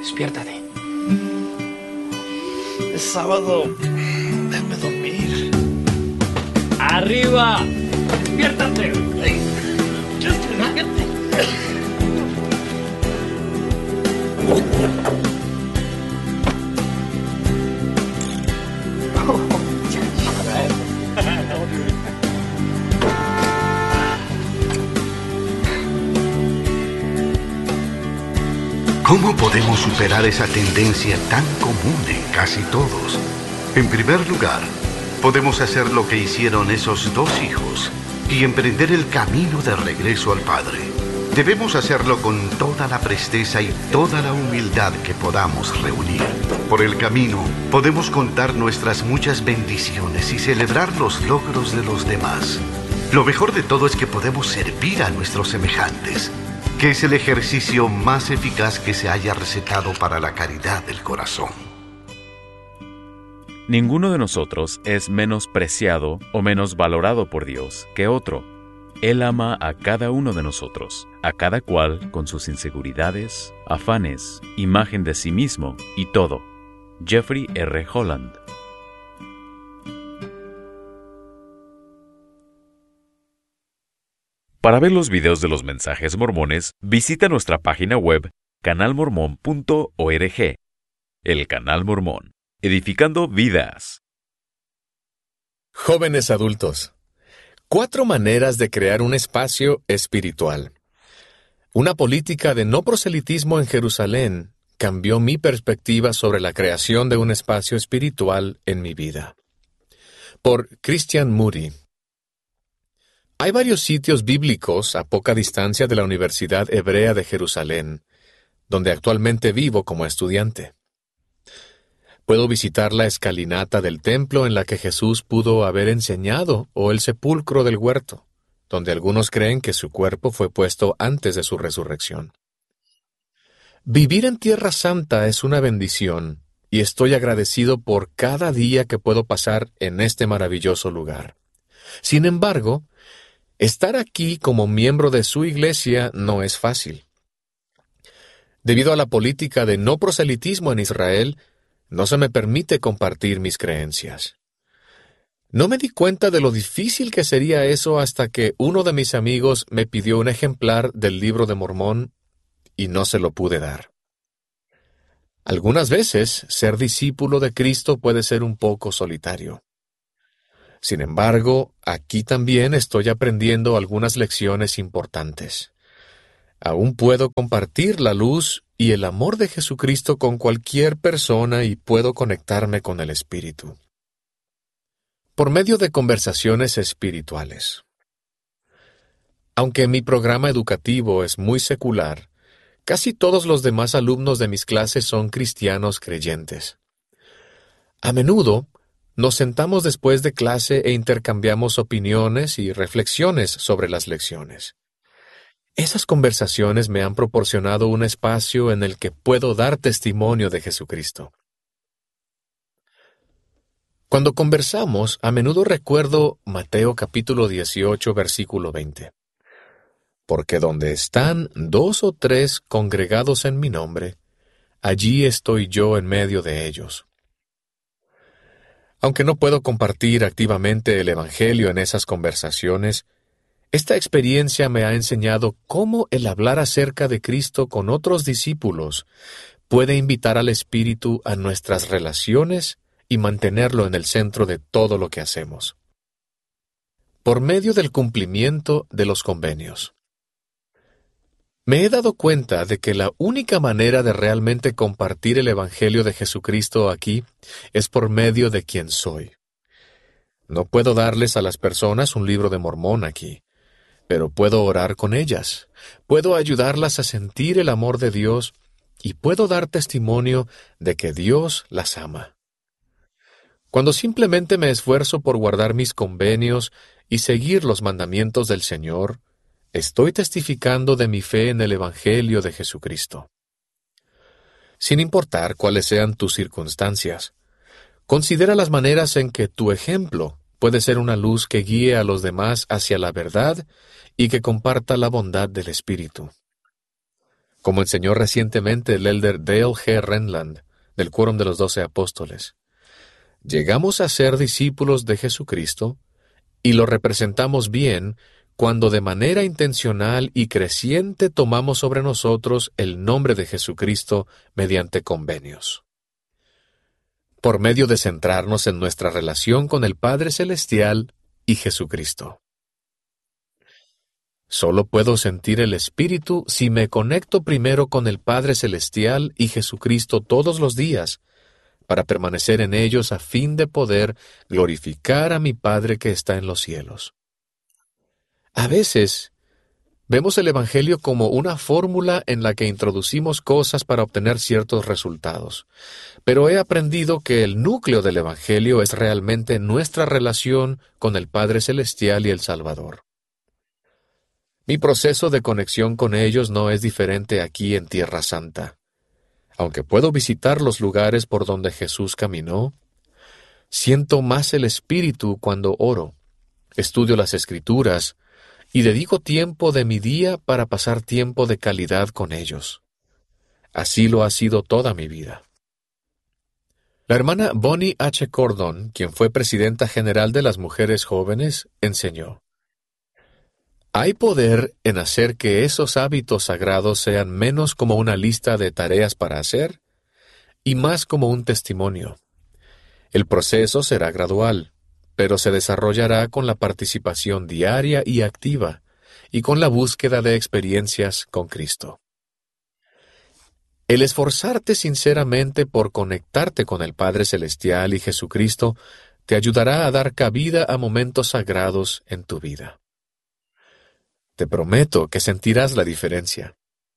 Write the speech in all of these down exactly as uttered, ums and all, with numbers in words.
despiértate. Es sábado. Déjame dormir. ¡Arriba! ¡Despiértate! Ay, relájate. ¿Cómo podemos superar esa tendencia tan común en casi todos? En primer lugar, podemos hacer lo que hicieron esos dos hijos y emprender el camino de regreso al Padre. Debemos hacerlo con toda la presteza y toda la humildad que podamos reunir. Por el camino, podemos contar nuestras muchas bendiciones y celebrar los logros de los demás. Lo mejor de todo es que podemos servir a nuestros semejantes, que es el ejercicio más eficaz que se haya recetado para la caridad del corazón. Ninguno de nosotros es menos preciado o menos valorado por Dios que otro. Él ama a cada uno de nosotros, a cada cual con sus inseguridades, afanes, imagen de sí mismo y todo. Jeffrey R. Holland. Para ver los videos de los mensajes mormones, visita nuestra página web canal mormón punto org. El Canal Mormón, edificando vidas. Jóvenes adultos. Cuatro maneras de crear un espacio espiritual. Una política de no proselitismo en Jerusalén cambió mi perspectiva sobre la creación de un espacio espiritual en mi vida. Por Christian Moody. Hay varios sitios bíblicos a poca distancia de la Universidad Hebrea de Jerusalén, donde actualmente vivo como estudiante. Puedo visitar la escalinata del templo en la que Jesús pudo haber enseñado, o el sepulcro del huerto, donde algunos creen que su cuerpo fue puesto antes de su resurrección. Vivir en Tierra Santa es una bendición, y estoy agradecido por cada día que puedo pasar en este maravilloso lugar. Sin embargo, estar aquí como miembro de su iglesia no es fácil. Debido a la política de no proselitismo en Israel, no se me permite compartir mis creencias. No me di cuenta de lo difícil que sería eso hasta que uno de mis amigos me pidió un ejemplar del Libro de Mormón y no se lo pude dar. Algunas veces, ser discípulo de Cristo puede ser un poco solitario. Sin embargo, aquí también estoy aprendiendo algunas lecciones importantes. Aún puedo compartir la luz y el amor de Jesucristo con cualquier persona y puedo conectarme con el Espíritu. Por medio de conversaciones espirituales. Aunque mi programa educativo es muy secular, casi todos los demás alumnos de mis clases son cristianos creyentes. A menudo, nos sentamos después de clase e intercambiamos opiniones y reflexiones sobre las lecciones. Esas conversaciones me han proporcionado un espacio en el que puedo dar testimonio de Jesucristo. Cuando conversamos, a menudo recuerdo Mateo capítulo dieciocho, versículo veinte. Porque donde están dos o tres congregados en mi nombre, allí estoy yo en medio de ellos. Aunque no puedo compartir activamente el Evangelio en esas conversaciones, esta experiencia me ha enseñado cómo el hablar acerca de Cristo con otros discípulos puede invitar al Espíritu a nuestras relaciones y mantenerlo en el centro de todo lo que hacemos. Por medio del cumplimiento de los convenios. Me he dado cuenta de que la única manera de realmente compartir el Evangelio de Jesucristo aquí es por medio de quien soy. No puedo darles a las personas un libro de Mormón aquí, pero puedo orar con ellas, puedo ayudarlas a sentir el amor de Dios y puedo dar testimonio de que Dios las ama. Cuando simplemente me esfuerzo por guardar mis convenios y seguir los mandamientos del Señor, estoy testificando de mi fe en el Evangelio de Jesucristo. Sin importar cuáles sean tus circunstancias, considera las maneras en que tu ejemplo puede ser una luz que guíe a los demás hacia la verdad y que comparta la bondad del Espíritu. como enseñó recientemente el elder Dale G. Renland, del Quórum de los Doce Apóstoles. Llegamos a ser discípulos de Jesucristo y lo representamos bien cuando de manera intencional y creciente tomamos sobre nosotros el nombre de Jesucristo mediante convenios. Por medio de centrarnos en nuestra relación con el Padre Celestial y Jesucristo. Solo puedo sentir el Espíritu si me conecto primero con el Padre Celestial y Jesucristo todos los días, para permanecer en ellos a fin de poder glorificar a mi Padre que está en los cielos. A veces, vemos el Evangelio como una fórmula en la que introducimos cosas para obtener ciertos resultados, pero he aprendido que el núcleo del Evangelio es realmente nuestra relación con el Padre Celestial y el Salvador. Mi proceso de conexión con ellos no es diferente aquí en Tierra Santa. Aunque puedo visitar los lugares por donde Jesús caminó, siento más el Espíritu cuando oro, estudio las Escrituras y dedico tiempo de mi día para pasar tiempo de calidad con ellos. Así lo ha sido toda mi vida. La hermana Bonnie H. Cordon, quien fue presidenta general de las mujeres jóvenes, enseñó: hay poder en hacer que esos hábitos sagrados sean menos como una lista de tareas para hacer y más como un testimonio. El proceso será gradual, pero se desarrollará con la participación diaria y activa y con la búsqueda de experiencias con Cristo. El esforzarte sinceramente por conectarte con el Padre Celestial y Jesucristo te ayudará a dar cabida a momentos sagrados en tu vida. Te prometo que sentirás la diferencia.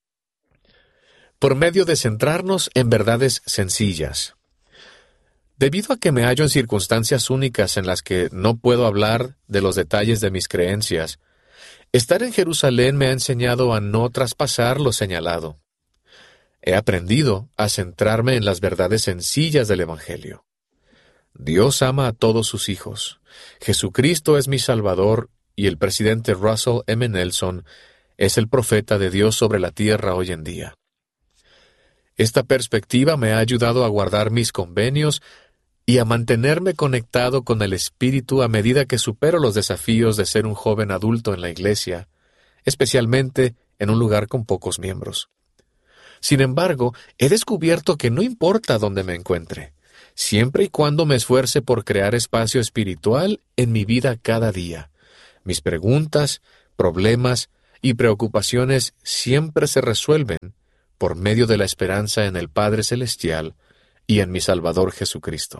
Por medio de centrarnos en verdades sencillas. Debido a que me hallo en circunstancias únicas en las que no puedo hablar de los detalles de mis creencias, estar en Jerusalén me ha enseñado a no traspasar lo señalado. He aprendido a centrarme en las verdades sencillas del Evangelio. Dios ama a todos sus hijos. Jesucristo es mi Salvador y el presidente Russell M. Nelson es el profeta de Dios sobre la tierra hoy en día. Esta perspectiva me ha ayudado a guardar mis convenios y a mantenerme conectado con el Espíritu a medida que supero los desafíos de ser un joven adulto en la iglesia, especialmente en un lugar con pocos miembros. Sin embargo, he descubierto que no importa dónde me encuentre, siempre y cuando me esfuerce por crear espacio espiritual en mi vida cada día. Mis preguntas, problemas y preocupaciones siempre se resuelven por medio de la esperanza en el Padre Celestial y en mi Salvador Jesucristo.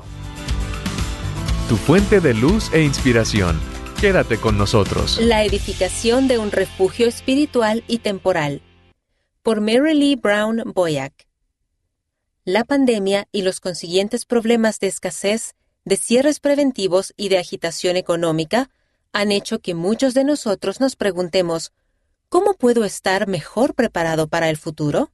Tu fuente de luz e inspiración. Quédate con nosotros. La edificación de un refugio espiritual y temporal. Por Mary Lee Brown Boyack. La pandemia y los consiguientes problemas de escasez, de cierres preventivos y de agitación económica han hecho que muchos de nosotros nos preguntemos, ¿cómo puedo estar mejor preparado para el futuro?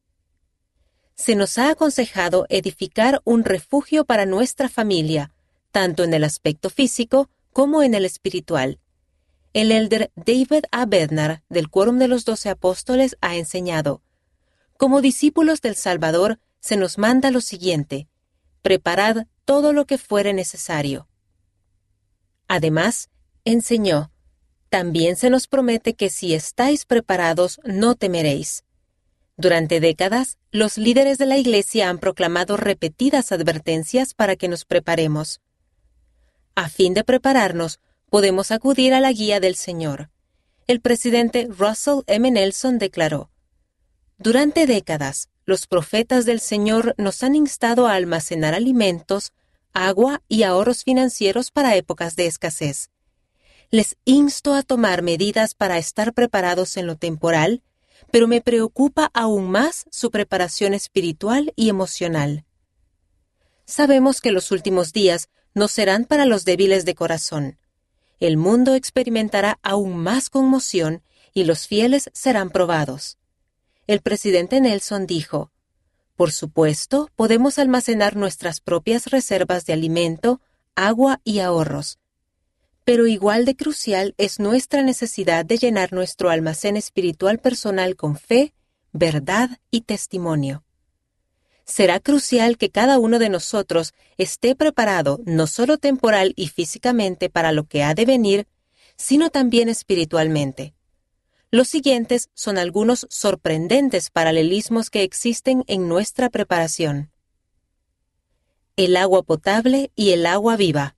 Se nos ha aconsejado edificar un refugio para nuestra familia, tanto en el aspecto físico como en el espiritual. El elder David A. Bednar, del Quórum de los Doce Apóstoles, ha enseñado: como discípulos del Salvador, se nos manda lo siguiente: preparad todo lo que fuere necesario. Además, enseñó: también se nos promete que si estáis preparados, no temeréis. Durante décadas, los líderes de la Iglesia han proclamado repetidas advertencias para que nos preparemos. A fin de prepararnos, podemos acudir a la guía del Señor. El presidente Russell M. Nelson declaró: durante décadas, los profetas del Señor nos han instado a almacenar alimentos, agua y ahorros financieros para épocas de escasez. Les insto a tomar medidas para estar preparados en lo temporal, pero me preocupa aún más su preparación espiritual y emocional. Sabemos que los últimos días no serán para los débiles de corazón. El mundo experimentará aún más conmoción y los fieles serán probados. El presidente Nelson dijo: por supuesto, podemos almacenar nuestras propias reservas de alimento, agua y ahorros. Pero igual de crucial es nuestra necesidad de llenar nuestro almacén espiritual personal con fe, verdad y testimonio. Será crucial que cada uno de nosotros esté preparado no solo temporal y físicamente para lo que ha de venir, sino también espiritualmente. Los siguientes son algunos sorprendentes paralelismos que existen en nuestra preparación. El agua potable y el agua viva.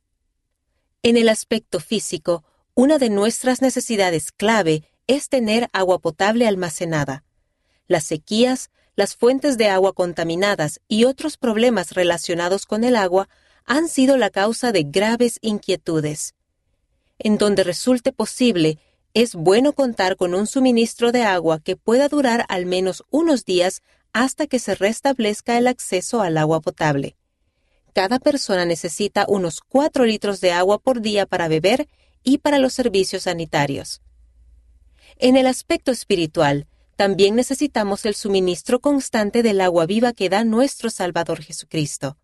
En el aspecto físico, una de nuestras necesidades clave es tener agua potable almacenada. Las sequías, las fuentes de agua contaminadas y otros problemas relacionados con el agua han sido la causa de graves inquietudes. En donde resulte posible, es bueno contar con un suministro de agua que pueda durar al menos unos días hasta que se restablezca el acceso al agua potable. Cada persona necesita unos cuatro litros de agua por día para beber y para los servicios sanitarios. En el aspecto espiritual, también necesitamos el suministro constante del agua viva que da nuestro Salvador Jesucristo.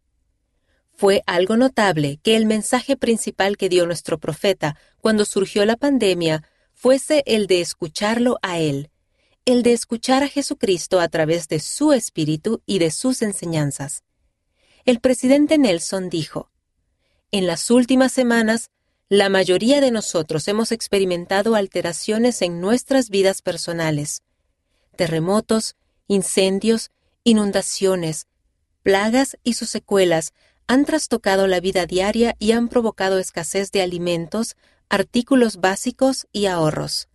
Fue algo notable que el mensaje principal que dio nuestro profeta cuando surgió la pandemia fuese el de escucharlo a Él, el de escuchar a Jesucristo a través de su espíritu y de sus enseñanzas. El presidente Nelson dijo: «En las últimas semanas, la mayoría de nosotros hemos experimentado alteraciones en nuestras vidas personales. Terremotos, incendios, inundaciones, plagas y sus secuelas han trastocado la vida diaria y han provocado escasez de alimentos, artículos básicos y ahorros.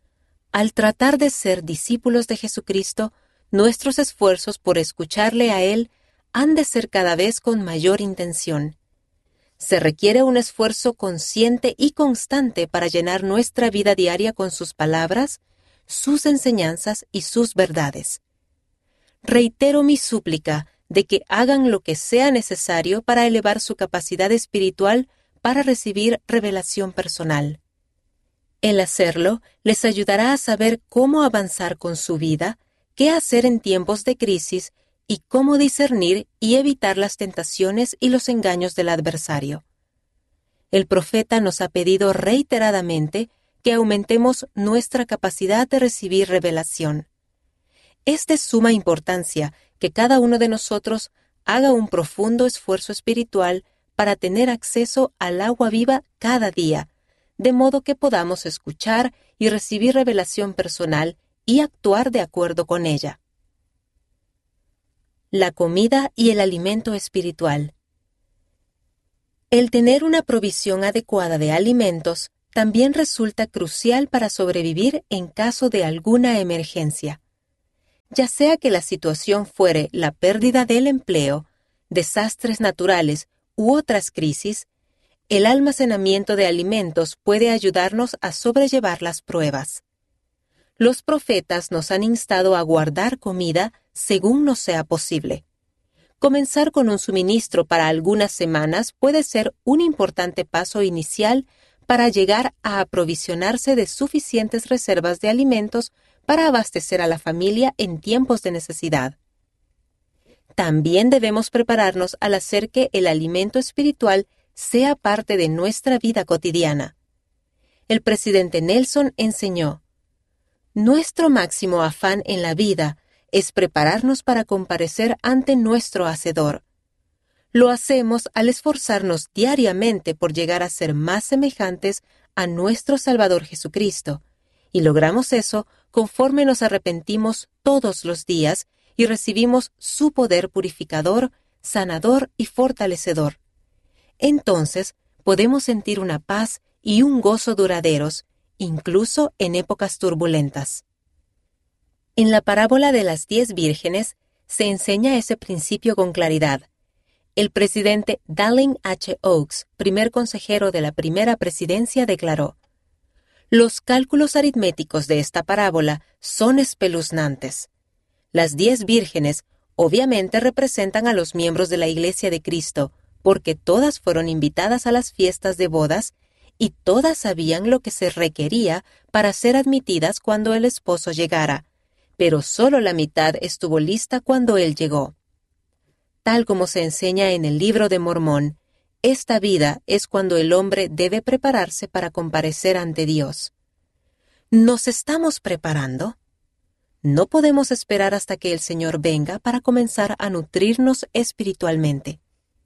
Al tratar de ser discípulos de Jesucristo, nuestros esfuerzos por escucharle a Él han de ser cada vez con mayor intención. Se requiere un esfuerzo consciente y constante para llenar nuestra vida diaria con sus palabras, sus enseñanzas y sus verdades. Reitero mi súplica de que hagan lo que sea necesario para elevar su capacidad espiritual para recibir revelación personal. El hacerlo les ayudará a saber cómo avanzar con su vida, qué hacer en tiempos de crisis y cómo discernir y evitar las tentaciones y los engaños del adversario. El profeta nos ha pedido reiteradamente que aumentemos nuestra capacidad de recibir revelación. Es de suma importancia que cada uno de nosotros haga un profundo esfuerzo espiritual para tener acceso al agua viva cada día, de modo que podamos escuchar y recibir revelación personal y actuar de acuerdo con ella. La comida y el alimento espiritual. El tener una provisión adecuada de alimentos también resulta crucial para sobrevivir en caso de alguna emergencia. Ya sea que la situación fuere la pérdida del empleo, desastres naturales u otras crisis, el almacenamiento de alimentos puede ayudarnos a sobrellevar las pruebas. Los profetas nos han instado a guardar comida según nos sea posible. Comenzar con un suministro para algunas semanas puede ser un importante paso inicial para llegar a aprovisionarse de suficientes reservas de alimentos para abastecer a la familia en tiempos de necesidad. También debemos prepararnos al hacer que el alimento espiritual sea parte de nuestra vida cotidiana. El presidente Nelson enseñó: «Nuestro máximo afán en la vida es prepararnos para comparecer ante nuestro Hacedor. Lo hacemos al esforzarnos diariamente por llegar a ser más semejantes a nuestro Salvador Jesucristo, y logramos eso conforme nos arrepentimos todos los días y recibimos su poder purificador, sanador y fortalecedor. Entonces podemos sentir una paz y un gozo duraderos, incluso en épocas turbulentas». En la parábola de las diez vírgenes se enseña ese principio con claridad. El presidente Dallin H. Oaks, primer consejero de la primera presidencia, declaró: «Los cálculos aritméticos de esta parábola son espeluznantes. Las diez vírgenes obviamente representan a los miembros de la Iglesia de Cristo, porque todas fueron invitadas a las fiestas de bodas y todas sabían lo que se requería para ser admitidas cuando el esposo llegara, pero solo la mitad estuvo lista cuando él llegó. Tal como se enseña en el Libro de Mormón, esta vida es cuando el hombre debe prepararse para comparecer ante Dios. ¿Nos estamos preparando? no podemos esperar hasta que el Señor venga para comenzar a nutrirnos espiritualmente.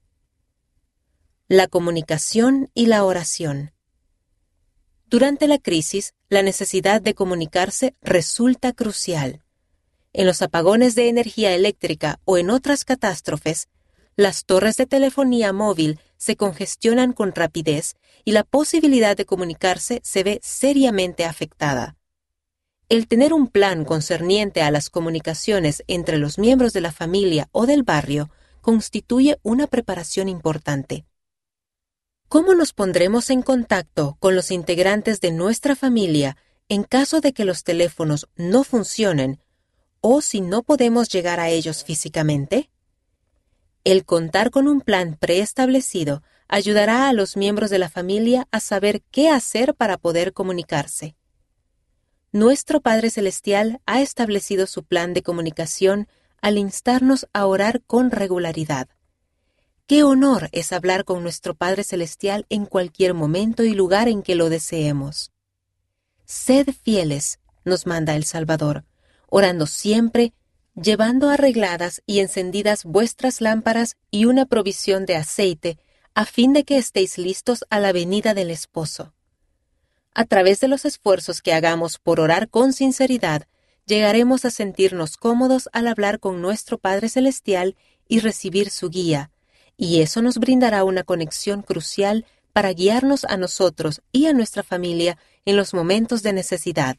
La comunicación y la oración. Durante la crisis, la necesidad de comunicarse resulta crucial. En los apagones de energía eléctrica o en otras catástrofes, las torres de telefonía móvil se congestionan con rapidez y la posibilidad de comunicarse se ve seriamente afectada. El tener un plan concerniente a las comunicaciones entre los miembros de la familia o del barrio constituye una preparación importante. ¿Cómo nos pondremos en contacto con los integrantes de nuestra familia en caso de que los teléfonos no funcionen o si no podemos llegar a ellos físicamente? El contar con un plan preestablecido ayudará a los miembros de la familia a saber qué hacer para poder comunicarse. Nuestro Padre Celestial ha establecido su plan de comunicación al instarnos a orar con regularidad. ¡Qué honor es hablar con nuestro Padre Celestial en cualquier momento y lugar en que lo deseemos! Sed fieles, nos manda el Salvador, orando siempre, llevando arregladas y encendidas vuestras lámparas y una provisión de aceite, a fin de que estéis listos a la venida del Esposo. A través de los esfuerzos que hagamos por orar con sinceridad, llegaremos a sentirnos cómodos al hablar con nuestro Padre Celestial y recibir su guía, y eso nos brindará una conexión crucial para guiarnos a nosotros y a nuestra familia en los momentos de necesidad.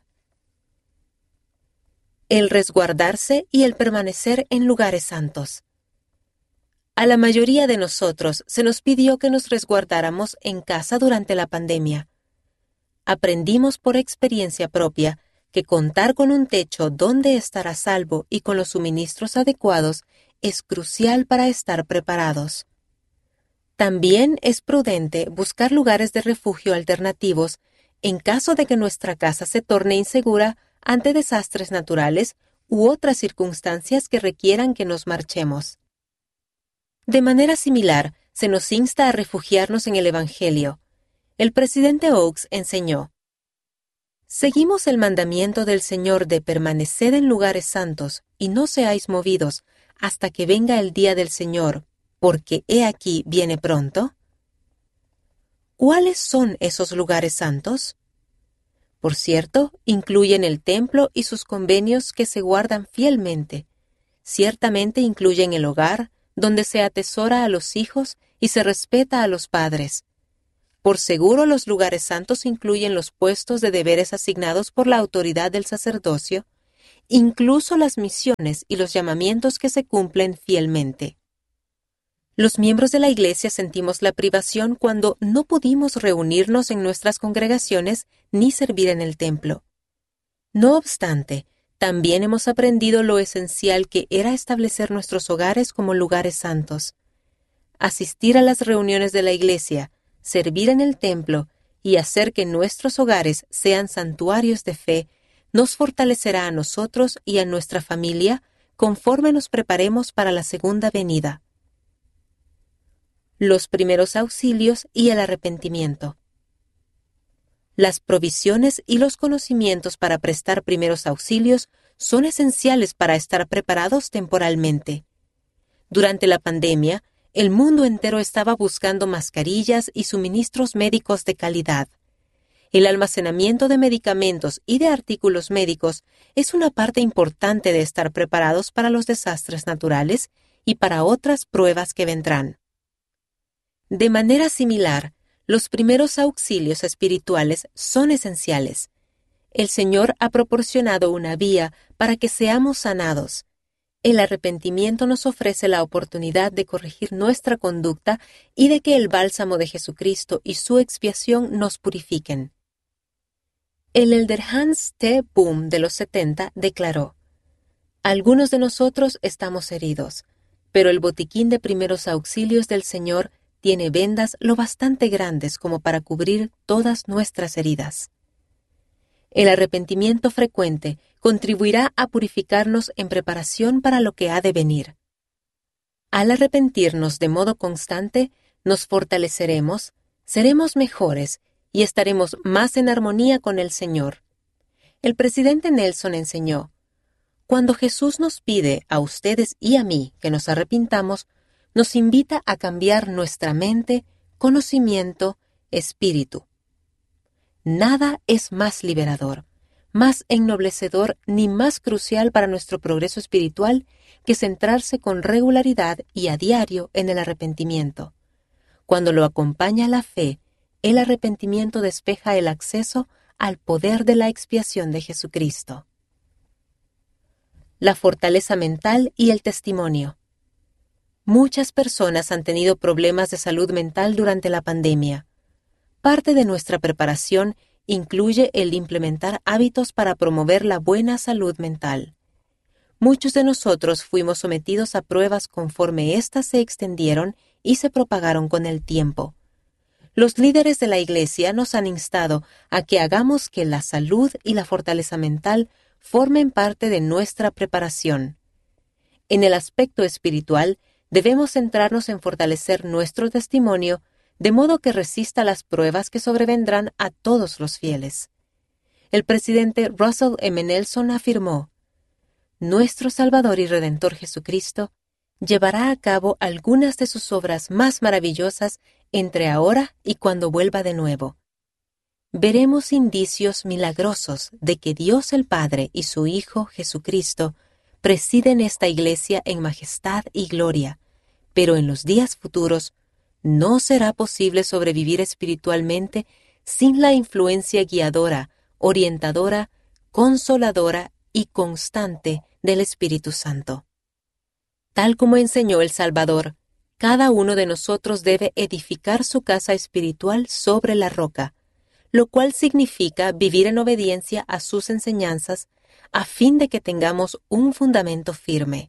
El resguardarse y el permanecer en lugares santos. A la mayoría de nosotros se nos pidió que nos resguardáramos en casa durante la pandemia. Aprendimos por experiencia propia que contar con un techo donde estar a salvo y con los suministros adecuados es crucial para estar preparados. También es prudente buscar lugares de refugio alternativos en caso de que nuestra casa se torne insegura ante desastres naturales u otras circunstancias que requieran que nos marchemos. De manera similar, se nos insta a refugiarnos en el Evangelio. El presidente Oaks enseñó: «Seguimos el mandamiento del Señor de permanecer en lugares santos y no seáis movidos hasta que venga el día del Señor, porque he aquí viene pronto». ¿Cuáles son esos lugares santos? Por cierto, incluyen el templo y sus convenios que se guardan fielmente. Ciertamente incluyen el hogar, donde se atesora a los hijos y se respeta a los padres. Por seguro, los lugares santos incluyen los puestos de deberes asignados por la autoridad del sacerdocio, incluso las misiones y los llamamientos que se cumplen fielmente. Los miembros de la Iglesia sentimos la privación cuando no pudimos reunirnos en nuestras congregaciones ni servir en el templo. No obstante, también hemos aprendido lo esencial que era establecer nuestros hogares como lugares santos. Asistir a las reuniones de la Iglesia, servir en el templo y hacer que nuestros hogares sean santuarios de fe nos fortalecerá a nosotros y a nuestra familia conforme nos preparemos para la segunda venida. Los primeros auxilios y el arrepentimiento. Las provisiones y los conocimientos para prestar primeros auxilios son esenciales para estar preparados temporalmente. Durante la pandemia, el mundo entero estaba buscando mascarillas y suministros médicos de calidad. El almacenamiento de medicamentos y de artículos médicos es una parte importante de estar preparados para los desastres naturales y para otras pruebas que vendrán. De manera similar, los primeros auxilios espirituales son esenciales. El Señor ha proporcionado una vía para que seamos sanados. El arrepentimiento nos ofrece la oportunidad de corregir nuestra conducta y de que el bálsamo de Jesucristo y su expiación nos purifiquen. El elder Hans T. Boom de los setenta declaró: «Algunos de nosotros estamos heridos, pero el botiquín de primeros auxilios del Señor tiene vendas lo bastante grandes como para cubrir todas nuestras heridas». El arrepentimiento frecuente contribuirá a purificarnos en preparación para lo que ha de venir. Al arrepentirnos de modo constante, nos fortaleceremos, seremos mejores y estaremos más en armonía con el Señor. El presidente Nelson enseñó: Cuando Jesús nos pide a ustedes y a mí que nos arrepintamos, nos invita a cambiar nuestra mente, conocimiento, espíritu. Nada es más liberador, más ennoblecedor ni más crucial para nuestro progreso espiritual que centrarse con regularidad y a diario en el arrepentimiento. Cuando lo acompaña la fe, el arrepentimiento despeja el acceso al poder de la expiación de Jesucristo. La fortaleza mental y el testimonio. Muchas personas han tenido problemas de salud mental durante la pandemia. Parte de nuestra preparación incluye el implementar hábitos para promover la buena salud mental. Muchos de nosotros fuimos sometidos a pruebas conforme éstas se extendieron y se propagaron con el tiempo. Los líderes de la Iglesia nos han instado a que hagamos que la salud y la fortaleza mental formen parte de nuestra preparación. En el aspecto espiritual, debemos centrarnos en fortalecer nuestro testimonio de modo que resista las pruebas que sobrevendrán a todos los fieles. El presidente Russell M. Nelson afirmó: «Nuestro Salvador y Redentor Jesucristo llevará a cabo algunas de sus obras más maravillosas entre ahora y cuando vuelva de nuevo. Veremos indicios milagrosos de que Dios el Padre y su Hijo Jesucristo presiden esta iglesia en majestad y gloria, pero en los días futuros no será posible sobrevivir espiritualmente sin la influencia guiadora, orientadora, consoladora y constante del Espíritu Santo. Tal como enseñó el Salvador, cada uno de nosotros debe edificar su casa espiritual sobre la roca, lo cual significa vivir en obediencia a sus enseñanzas a fin de que tengamos un fundamento firme.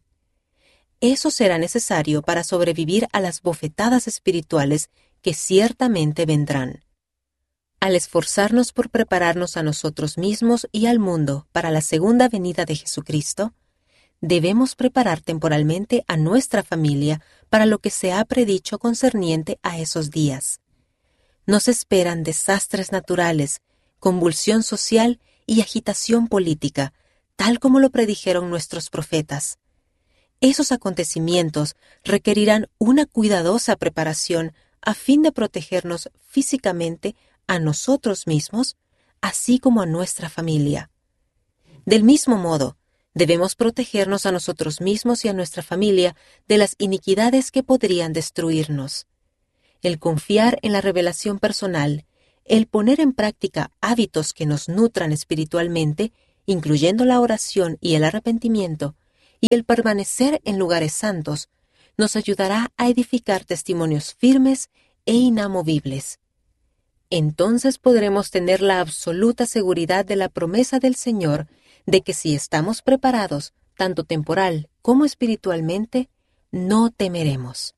Eso será necesario para sobrevivir a las bofetadas espirituales que ciertamente vendrán. Al esforzarnos por prepararnos a nosotros mismos y al mundo para la segunda venida de Jesucristo, debemos preparar temporalmente a nuestra familia para lo que se ha predicho concerniente a esos días. Nos esperan desastres naturales, convulsión social y agitación política, tal como lo predijeron nuestros profetas. Esos acontecimientos requerirán una cuidadosa preparación a fin de protegernos físicamente a nosotros mismos, así como a nuestra familia. Del mismo modo, debemos protegernos a nosotros mismos y a nuestra familia de las iniquidades que podrían destruirnos. El confiar en la revelación personal, el poner en práctica hábitos que nos nutran espiritualmente, incluyendo la oración y el arrepentimiento, y el permanecer en lugares santos, nos ayudará a edificar testimonios firmes e inamovibles. Entonces podremos tener la absoluta seguridad de la promesa del Señor de que si estamos preparados, tanto temporal como espiritualmente, no temeremos.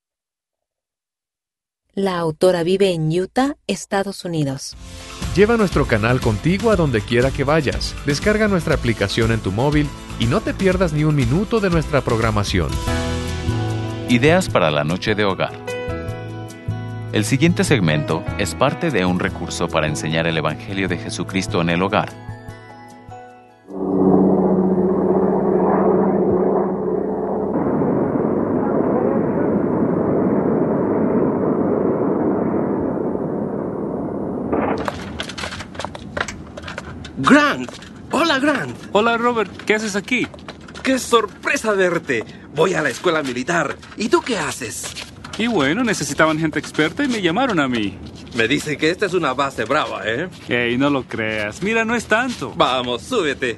La autora vive en Utah, Estados Unidos. Lleva nuestro canal contigo a donde quiera que vayas. Descarga nuestra aplicación en tu móvil y no te pierdas ni un minuto de nuestra programación. Ideas para la noche de hogar. El siguiente segmento es parte de un recurso para enseñar el Evangelio de Jesucristo en el hogar. Grant. Hola, Grant. Hola, Robert. ¿Qué haces aquí? ¡Qué sorpresa verte! Voy a la escuela militar. ¿Y tú qué haces? Y bueno, necesitaban gente experta y me llamaron a mí. Me dicen que esta es una base brava, ¿eh? Ey, no lo creas. Mira, no es tanto. Vamos, súbete.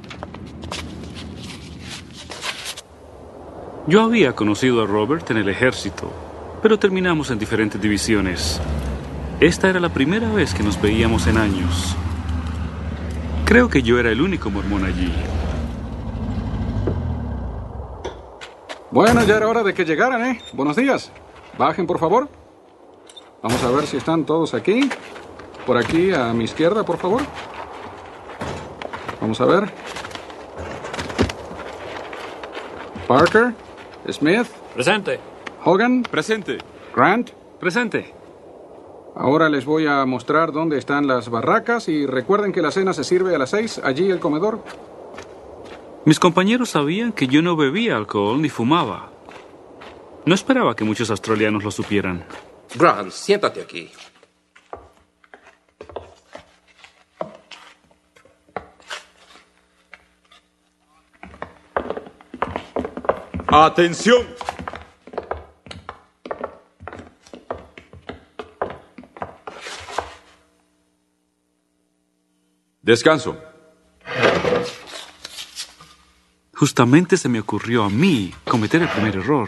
Yo había conocido a Robert en el ejército, pero terminamos en diferentes divisiones. Esta era la primera vez que nos veíamos en años. Creo que yo era el único mormón allí. Bueno, ya era hora de que llegaran, ¿eh? Buenos días. Bajen, por favor. Vamos a ver si están todos aquí. Por aquí, a mi izquierda, por favor. Vamos a ver. Parker. Smith. Presente. Hogan. Presente. Grant. Presente. Ahora les voy a mostrar dónde están las barracas y recuerden que la cena se sirve a las seis, allí el comedor. Mis compañeros sabían que yo no bebía alcohol ni fumaba. No esperaba que muchos australianos lo supieran. Grant, siéntate aquí. ¡Atención! Descanso. Justamente se me ocurrió a mí cometer el primer error.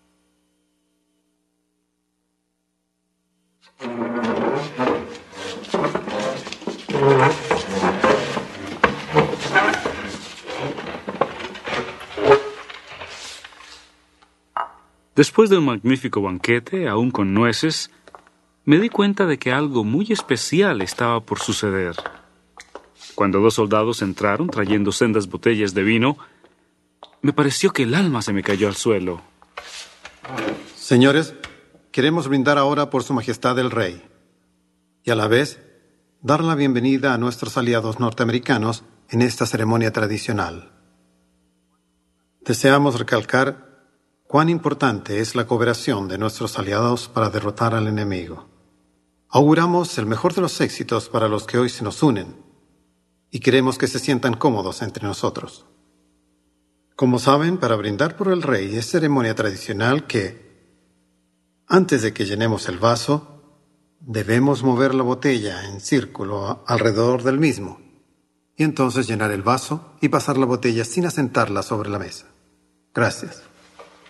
Después de un magnífico banquete, aún con nueces, me di cuenta de que algo muy especial estaba por suceder. Cuando dos soldados entraron trayendo sendas botellas de vino, me pareció que el alma se me cayó al suelo. Señores, queremos brindar ahora por Su Majestad el Rey y a la vez dar la bienvenida a nuestros aliados norteamericanos en esta ceremonia tradicional. Deseamos recalcar cuán importante es la cooperación de nuestros aliados para derrotar al enemigo. Auguramos el mejor de los éxitos para los que hoy se nos unen y queremos que se sientan cómodos entre nosotros. Como saben, para brindar por el rey es ceremonia tradicional que, antes de que llenemos el vaso, debemos mover la botella en círculo alrededor del mismo y entonces llenar el vaso y pasar la botella sin asentarla sobre la mesa. Gracias.